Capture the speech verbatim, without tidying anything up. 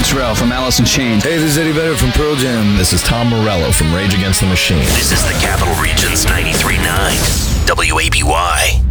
Brian Terrell from Alice in Chains. Hey, this is Eddie Vedder from Pearl Jam. This is Tom Morello from Rage Against the Machine. This is the Capital Region's ninety-three point nine W A B Y.